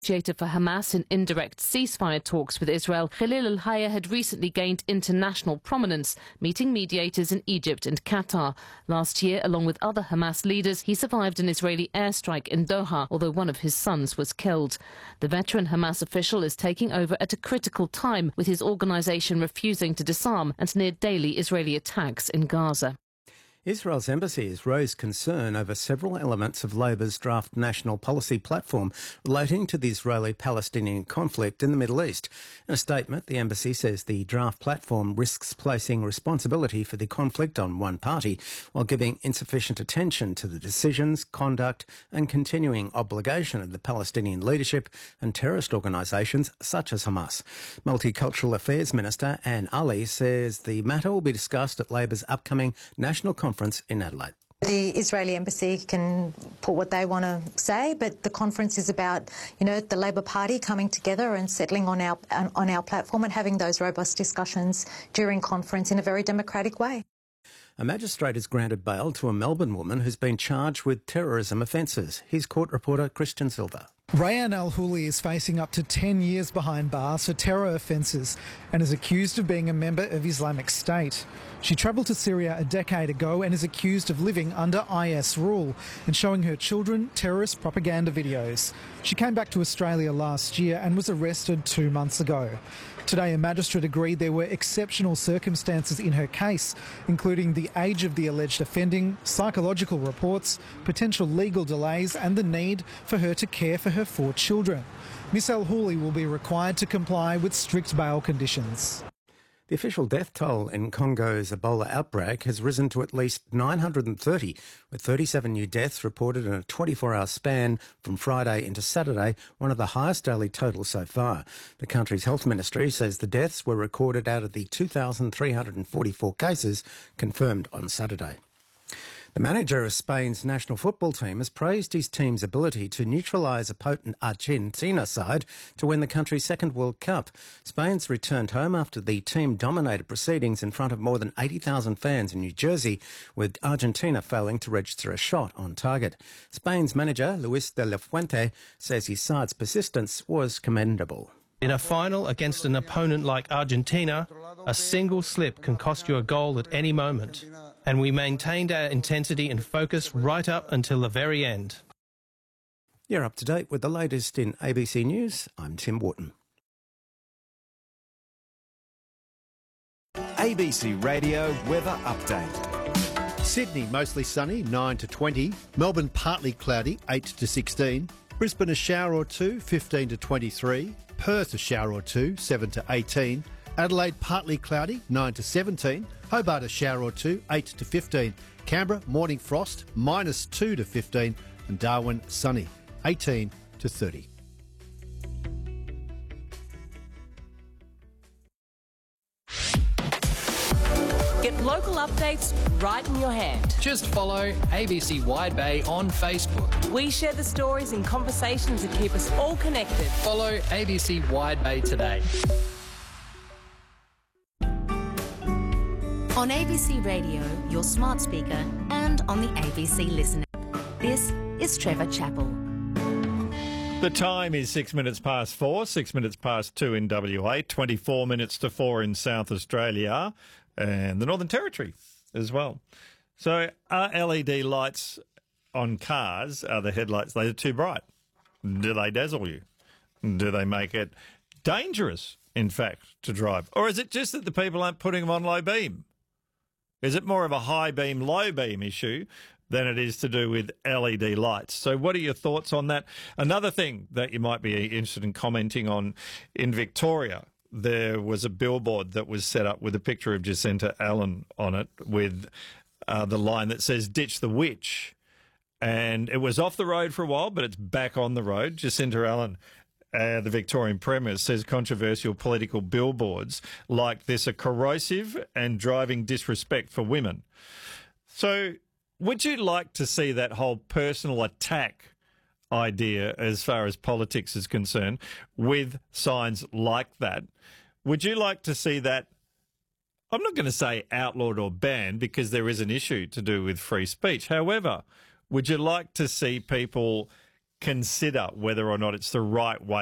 Negotiator for Hamas in indirect ceasefire talks with Israel, Khalil al-Hayya had recently gained international prominence, meeting mediators in Egypt and Qatar. Last year, along with other Hamas leaders, he survived an Israeli airstrike in Doha, although one of his sons was killed. The veteran Hamas official is taking over at a critical time, with his organisation refusing to disarm and near daily Israeli attacks in Gaza. Israel's embassy has raised concern over several elements of Labor's draft national policy platform relating to the Israeli-Palestinian conflict in the Middle East. In a statement, the embassy says the draft platform risks placing responsibility for the conflict on one party while giving insufficient attention to the decisions, conduct and continuing obligation of the Palestinian leadership and terrorist organisations such as Hamas. Multicultural Affairs Minister Anne Ali says the matter will be discussed at Labor's upcoming national conference in Adelaide. The Israeli embassy can put what they want to say, but the conference is about, the Labor Party coming together and settling on our platform and having those robust discussions during conference in a very democratic way. A magistrate has granted bail to a Melbourne woman who's been charged with terrorism offences. Here's court reporter Christian Silva. Rayan Al-Houli is facing up to 10 years behind bars for terror offences and is accused of being a member of Islamic State. She travelled to Syria a decade ago and is accused of living under IS rule and showing her children terrorist propaganda videos. She came back to Australia last year and was arrested 2 months ago. Today, a magistrate agreed there were exceptional circumstances in her case, including the age of the alleged offending, psychological reports, potential legal delays and the need for her to care for her 4 children. Miss Al-Houli will be required to comply with strict bail conditions. The official death toll in Congo's Ebola outbreak has risen to at least 930, with 37 new deaths reported in a 24-hour span from Friday into Saturday, one of the highest daily totals so far. The country's health ministry says the deaths were recorded out of the 2,344 cases confirmed on Saturday. The manager of Spain's national football team has praised his team's ability to neutralise a potent Argentina side to win the country's second World Cup. Spain's returned home after the team dominated proceedings in front of more than 80,000 fans in New Jersey, with Argentina failing to register a shot on target. Spain's manager, Luis de la Fuente, says his side's persistence was commendable. In a final against an opponent like Argentina, a single slip can cost you a goal at any moment. And we maintained our intensity and focus right up until the very end. You're up to date with the latest in ABC News. I'm Tim Wharton. ABC Radio Weather Update. Sydney, mostly sunny, 9 to 20. Melbourne, partly cloudy, 8 to 16. Brisbane, a shower or two, 15 to 23. Perth, a shower or two, 7 to 18. Adelaide, partly cloudy, 9 to 17. Hobart, a shower or two, 8 to 15. Canberra, morning frost, -2 to 15. And Darwin, sunny, 18 to 30. Get local updates right in your hand. Just follow ABC Wide Bay on Facebook. We share the stories and conversations that keep us all connected. Follow ABC Wide Bay today. On ABC Radio, your smart speaker, and on the ABC Listener. This is Trevor Chappell. The time is 6 minutes past 4, 6 minutes past 2 in WA, 24 minutes to 4 in South Australia and the Northern Territory as well. So are LED lights on cars, are the headlights, they're too bright? Do they dazzle you? Do they make it dangerous, in fact, to drive? Or is it just that the people aren't putting them on low beam? Is it more of a high beam, low beam issue than it is to do with LED lights? So what are your thoughts on that? Another thing that you might be interested in commenting on, in Victoria, there was a billboard that was set up with a picture of Jacinta Allen on it with the line that says, "Ditch the witch." And it was off the road for a while, but it's back on the road. Jacinta Allen, the Victorian Premier, says controversial political billboards like this are corrosive and driving disrespect for women. So would you like to see that whole personal attack idea as far as politics is concerned with signs like that? Would you like to see that, I'm not going to say outlawed or banned because there is an issue to do with free speech. However, would you like to see people consider whether or not it's the right way